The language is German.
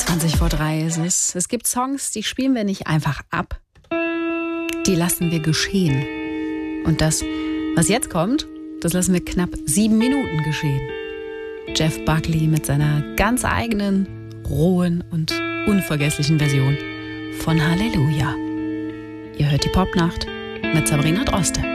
20:03 ist es. Es gibt Songs, die spielen wir nicht einfach ab. Die lassen wir geschehen. Und das, was jetzt kommt, das lassen wir knapp 7 Minuten geschehen. Jeff Buckley mit seiner ganz eigenen, rohen und unvergesslichen Version von Halleluja. Ihr hört die Popnacht mit Sabrina Droste.